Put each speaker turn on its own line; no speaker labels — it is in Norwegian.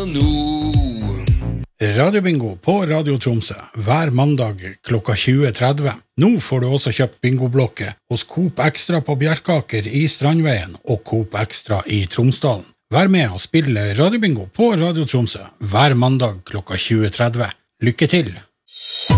nå. Radiobingo på Radio Tromsø hver mandag klokka 20.30. Nå får du også kjøpt bingoblokke hos Coop Extra på Bjerkaker i Strandveien og Coop Extra i Tromsdalen. Vær med og spille Radiobingo på Radio Tromsø hver mandag klokka 20.30. Lykke til!